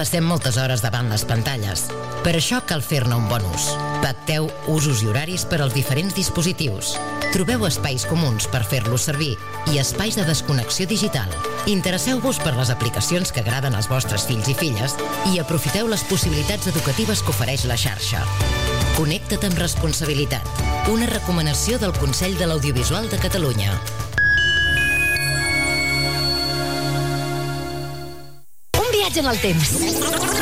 passem moltes hores davant les pantalles. Per això cal fer-ne un bon ús. Pacteu usos i horaris per als diferents dispositius. Trobeu espais comuns per fer-los servir i espais de desconnexió digital. Interesseu-vos per les aplicacions que agraden als vostres fills i filles i aprofiteu les possibilitats educatives que ofereix la xarxa. Connecta't amb responsabilitat. Una recomanació del Consell de l'Audiovisual de Catalunya. Un viatge en el temps.